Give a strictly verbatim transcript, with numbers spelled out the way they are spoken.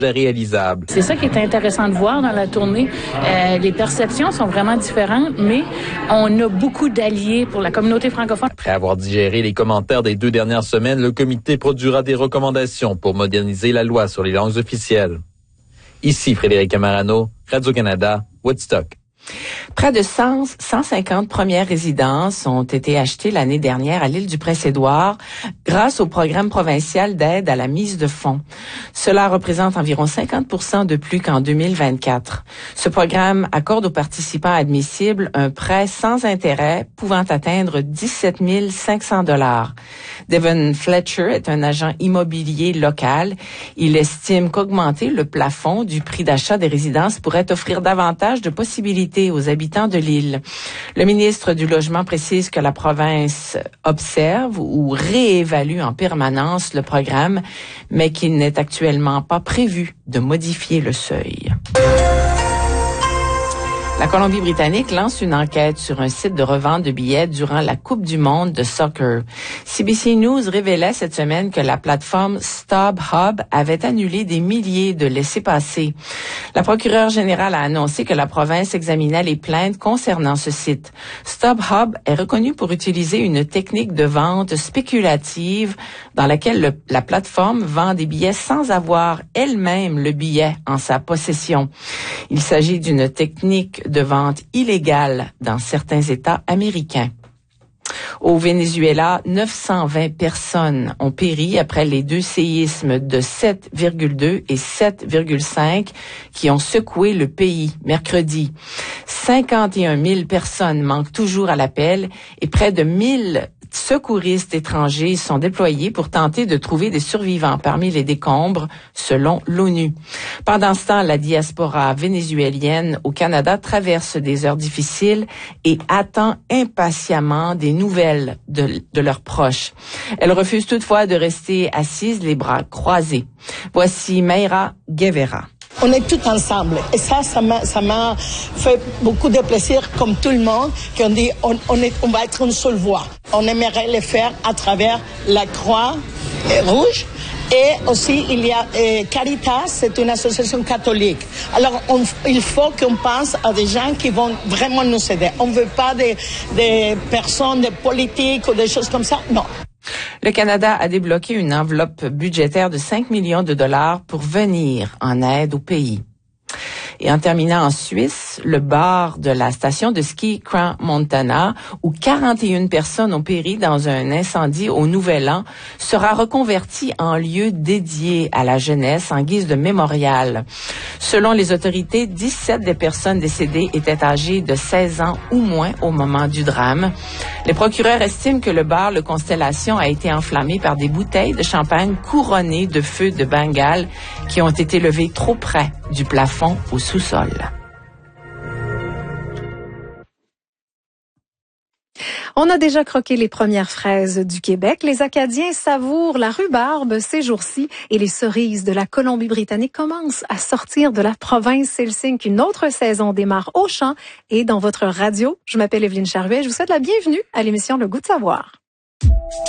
réalisable. C'est ça qui est intéressant de voir dans la tournée. Euh, les perceptions sont vraiment différentes, mais on a beaucoup d'alliés pour la communauté francophone. Après avoir digéré les commentaires des deux dernières semaines, le comité produira des recommandations pour moderniser la loi sur les langues officielles. Ici Frédéric Amarano, Radio-Canada, Woodstock. Près de cent, cent cinquante premières résidences ont été achetées l'année dernière à l'île du Prince-Édouard grâce au programme provincial d'aide à la mise de fonds. Cela représente environ cinquante pour cent de plus qu'en deux mille vingt-quatre. Ce programme accorde aux participants admissibles un prêt sans intérêt pouvant atteindre dix-sept mille cinq cents dollars. Devon Fletcher est un agent immobilier local. Il estime qu'augmenter le plafond du prix d'achat des résidences pourrait offrir davantage de possibilités aux habitants de l'île. Le ministre du Logement précise que la province observe ou réévalue en permanence le programme, mais qu'il n'est actuellement pas prévu de modifier le seuil. La Colombie-Britannique lance une enquête sur un site de revente de billets durant la Coupe du monde de soccer. C B C News révélait cette semaine que la plateforme StubHub avait annulé des milliers de laissez-passer. La procureure générale a annoncé que la province examinait les plaintes concernant ce site. StubHub est reconnu pour utiliser une technique de vente spéculative dans laquelle le, la plateforme vend des billets sans avoir elle-même le billet en sa possession. Il s'agit d'une technique de vente illégale dans certains États américains. Au Venezuela, neuf cent vingt personnes ont péri après les deux séismes de sept virgule deux et sept virgule cinq qui ont secoué le pays mercredi. cinquante et un mille personnes manquent toujours à l'appel et près de mille secouristes étrangers sont déployés pour tenter de trouver des survivants parmi les décombres, selon l'ONU. Pendant ce temps, la diaspora vénézuélienne au Canada traverse des heures difficiles et attend impatiemment des nouvelles de, de leurs proches. Elle refuse toutefois de rester assise les bras croisés. Voici Mayra Guevara. On est tous ensemble. Et ça, ça m'a, ça m'a fait beaucoup de plaisir, comme tout le monde, qu'on dit on, on, est, on va être une seule voix. On aimerait le faire à travers la Croix Rouge. Et aussi, il y a euh, Caritas, c'est une association catholique. Alors, on, il faut qu'on pense à des gens qui vont vraiment nous aider. On ne veut pas des, des personnes, des politiques ou des choses comme ça. Non. Le Canada a débloqué une enveloppe budgétaire de cinq millions de dollars pour venir en aide au pays. Et en terminant en Suisse, le bar de la station de ski Crans-Montana, où quarante et une personnes ont péri dans un incendie au Nouvel An, sera reconverti en lieu dédié à la jeunesse en guise de mémorial. Selon les autorités, dix-sept des personnes décédées étaient âgées de seize ans ou moins au moment du drame. Les procureurs estiment que le bar Le Constellation a été enflammé par des bouteilles de champagne couronnées de feux de Bengale qui ont été levées trop près du plafond au sous-sol. On a déjà croqué les premières fraises du Québec. Les Acadiens savourent la rhubarbe ces jours-ci et les cerises de la Colombie-Britannique commencent à sortir de la province. C'est le signe qu'une autre saison démarre au champ et dans votre radio. Je m'appelle Evelyne Charruet. Je vous souhaite la bienvenue à l'émission Le Goût de savoir.